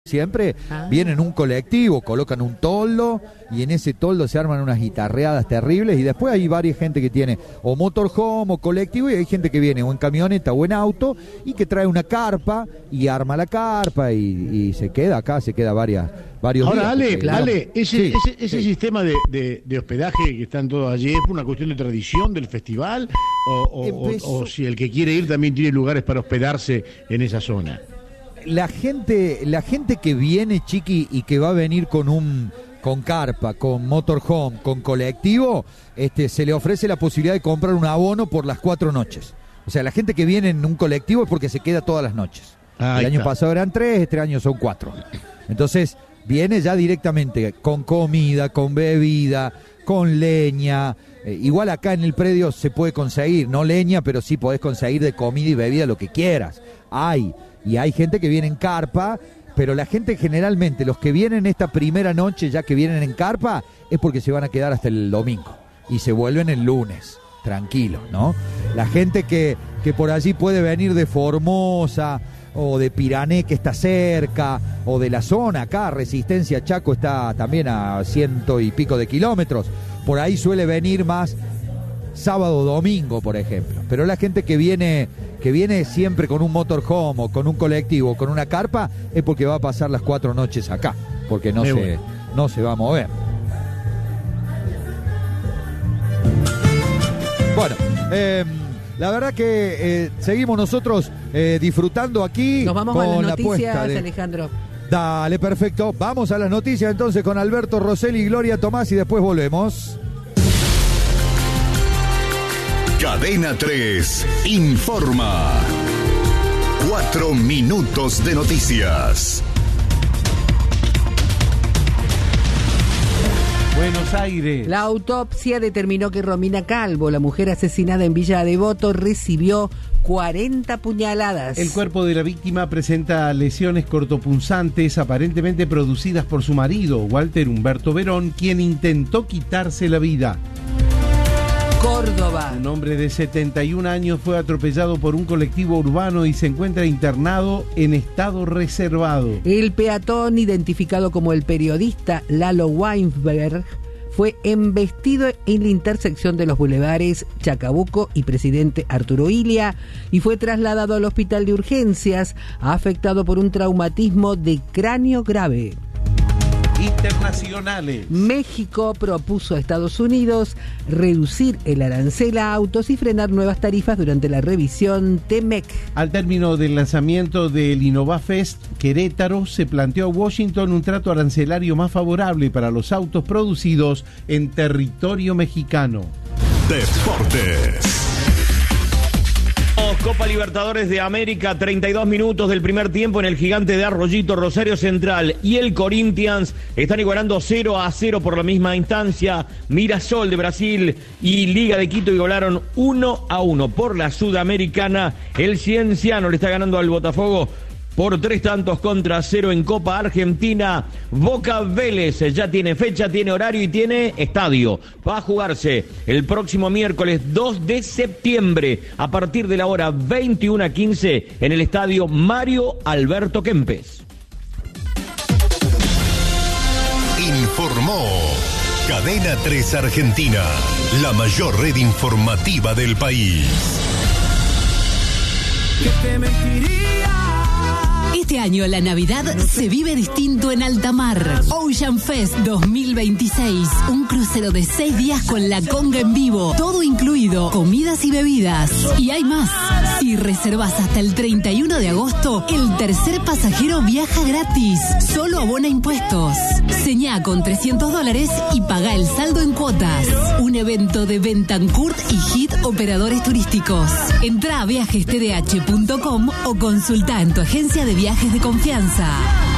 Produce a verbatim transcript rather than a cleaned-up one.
Siempre ah. vienen en un colectivo, colocan un toldo y en ese toldo se arman unas guitarreadas terribles y después hay varias gente que tiene o motorhome o colectivo y hay gente que viene o en camioneta o en auto y que trae una carpa y arma la carpa y, y se queda acá, se queda varias, varios Ahora, días. Ale, porque, Ale, ese, sí, ese, ese sí. sistema de, de, de hospedaje que están todos allí, ¿es por una cuestión de tradición del festival? O, o, Empezó... o, o si el que quiere ir también tiene lugares para hospedarse en esa zona. La gente, la gente que viene, Chiqui, y que va a venir con un con carpa, con motorhome, con colectivo, este, se le ofrece la posibilidad de comprar un abono por las cuatro noches. O sea, la gente que viene en un colectivo es porque se queda todas las noches. Ahí El año está. pasado eran tres, este año son cuatro. Entonces, viene ya directamente con comida, con bebida, con leña. Eh, igual acá en el predio se puede conseguir, no leña, pero sí podés conseguir de comida y bebida lo que quieras. Hay. Y hay gente que viene en carpa, pero la gente generalmente, los que vienen esta primera noche, ya que vienen en carpa, es porque se van a quedar hasta el domingo y se vuelven el lunes, tranquilos, ¿no? La gente que, que por allí puede venir de Formosa o de Pirané, que está cerca, o de la zona, acá Resistencia Chaco está también a ciento y pico de kilómetros, por ahí suele venir más sábado o domingo, por ejemplo. Pero la gente que viene que viene siempre con un motorhome o con un colectivo o con una carpa es porque va a pasar las cuatro noches acá, porque no, se, bueno. no se va a mover. Bueno, eh, la verdad que eh, seguimos nosotros eh, disfrutando aquí. Nos vamos con a las la noticias, puesta de... Alejandro. Dale, perfecto. Vamos a las noticias entonces con Alberto Rosselli y Gloria Tomás y después volvemos. Cadena tres informa. Cuatro minutos de noticias. Buenos Aires. La autopsia determinó que Romina Calvo, la mujer asesinada en Villa Devoto, recibió cuarenta puñaladas. El cuerpo de la víctima presenta lesiones cortopunzantes aparentemente producidas por su marido, Walter Humberto Verón, quien intentó quitarse la vida. Córdoba. Un hombre de setenta y un años fue atropellado por un colectivo urbano y se encuentra internado en estado reservado. El peatón, identificado como el periodista Lalo Weinberg, fue embestido en la intersección de los bulevares Chacabuco y Presidente Arturo Illia y fue trasladado al hospital de urgencias, afectado por un traumatismo de cráneo grave. Internacionales. México propuso a Estados Unidos reducir el arancel a autos y frenar nuevas tarifas durante la revisión T M E C. Al término del lanzamiento del InnovaFest, Querétaro se planteó a Washington un trato arancelario más favorable para los autos producidos en territorio mexicano. Deportes. Copa Libertadores de América, treinta y dos minutos del primer tiempo en el Gigante de Arroyito. Rosario Central y el Corinthians están igualando cero a cero por la misma instancia. Mirasol de Brasil y Liga de Quito igualaron uno a uno por la Sudamericana. El Cienciano le está ganando al Botafogo por tres tantos contra cero en Copa Argentina. Boca Vélez ya tiene fecha, tiene horario y tiene estadio. Va a jugarse el próximo miércoles dos de septiembre a partir de la hora veintiuno a quince en el estadio Mario Alberto Kempes. Informó Cadena tres Argentina, la mayor red informativa del país. ¿Qué te mentiría? Este año la Navidad se vive distinto en alta mar. Ocean Fest dos mil veintiséis. Un crucero de seis días con la conga en vivo. Todo incluido, comidas y bebidas. Y hay más. Si reservas hasta el treinta y uno de agosto, el tercer pasajero viaja gratis. Solo abona impuestos. Señá con trescientos dólares y paga el saldo en cuotas. Un evento de Bentancourt y Hit Operadores Turísticos. Entrá a viajes t d h punto com o consulta en tu agencia de viajes de confianza.